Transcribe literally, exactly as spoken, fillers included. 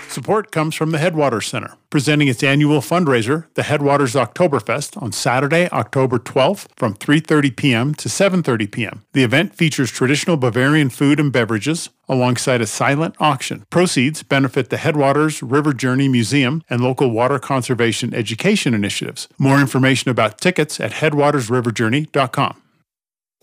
Support comes from the Headwaters Center, presenting its annual fundraiser, the Headwaters Oktoberfest, on Saturday, October twelfth from three thirty p.m. to seven thirty p.m. The event features traditional Bavarian food and beverages alongside a silent auction. Proceeds benefit the Headwaters River Journey Museum and local water conservation education initiatives. More information about tickets at headwaters river journey dot com.